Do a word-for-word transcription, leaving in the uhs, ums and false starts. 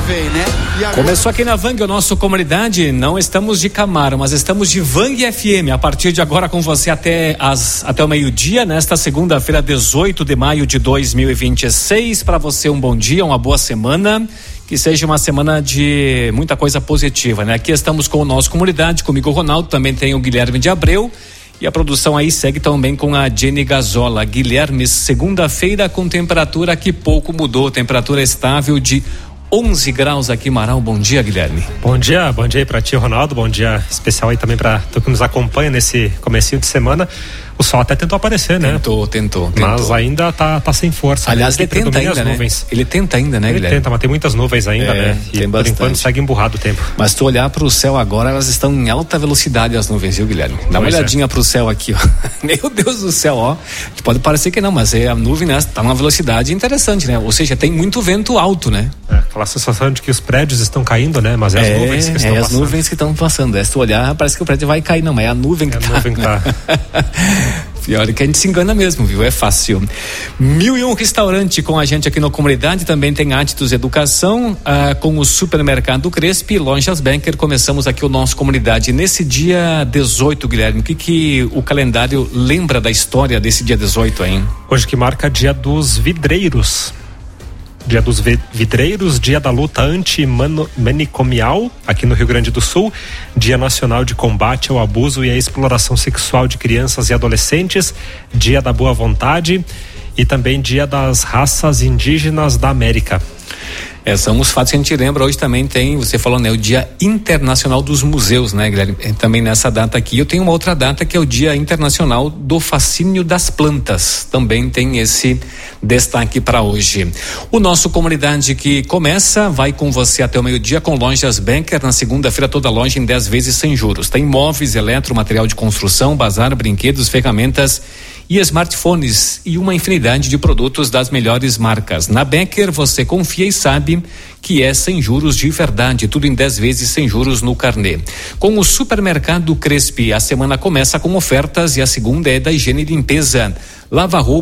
vem, né? E agora... Começou aqui na Vang, o nosso Comunidade. Não estamos de Camaro, mas estamos de Vang F M. A partir de agora com você até, as, até o meio-dia, nesta segunda-feira, dezoito de maio de dois mil e vinte e seis. Para você, um bom dia, uma boa semana. Que seja uma semana de muita coisa positiva, né? Aqui estamos com o nosso Comunidade, comigo o Ronaldo, também tem o Guilherme de Abreu. E a produção aí segue também com a Jenny Gazola. Guilherme, segunda-feira com temperatura que pouco mudou, temperatura estável de onze graus aqui em Marau. Bom dia, Guilherme. Bom dia, bom dia aí pra ti, Ronaldo, bom dia especial aí também pra tu que nos acompanha nesse comecinho de semana. O sol até tentou aparecer, né? Tentou, tentou, tentou. Mas ainda tá, tá sem força. Aliás, né? ele tenta ainda, né? Ele tenta ainda, né, ele Guilherme? Ele tenta, mas tem muitas nuvens ainda, é, né? E tem por bastante. enquanto segue emburrado o tempo. Mas tu olhar pro céu agora, elas estão em alta velocidade, as nuvens, viu, Guilherme? Dá uma pois olhadinha é. pro céu aqui, ó. Meu Deus do céu, ó. Pode parecer que não, mas é, a nuvem, né, tá numa velocidade interessante, né? Ou seja, tem muito vento alto, né? É, aquela sensação de que os prédios estão caindo, né? Mas é, é as nuvens que estão é passando. É as nuvens que estão passando. É, se tu olhar, parece que o prédio vai cair, não, mas é a nuvem que é tá. A nuvem que tá. Pior é que a gente se engana mesmo, viu? É fácil. Mil e um restaurante com a gente aqui na Comunidade, também tem Atitus Educação, ah, com o Supermercado Crespi, Lojas Banker. Começamos aqui o nosso Comunidade nesse dia dezoito, Guilherme. O que que o calendário lembra da história desse dia dezoito, hein? Hoje que marca Dia dos Vidreiros. Dia dos Vidreiros, Dia da Luta Antimanicomial, aqui no Rio Grande do Sul, Dia Nacional de Combate ao Abuso e à Exploração Sexual de Crianças e Adolescentes, Dia da Boa Vontade e também Dia das Raças Indígenas da América. É, são os fatos que a gente lembra. Hoje também tem, você falou, né, o Dia Internacional dos Museus, né, Guilherme? É, também nessa data aqui. Eu tenho uma outra data que é o Dia Internacional do Fascínio das Plantas. Também tem esse destaque para hoje. O nosso Comunidade que começa, vai com você até o meio-dia com Lojas Banker. Na segunda-feira, toda loja em dez vezes sem juros. Tem móveis, eletro, material de construção, bazar, brinquedos, ferramentas e smartphones e uma infinidade de produtos das melhores marcas. Na Becker você confia e sabe que é sem juros de verdade, tudo em dez vezes sem juros no carnê. Com o Supermercado Crespi, a semana começa com ofertas e a segunda é da higiene e limpeza. Lava roupa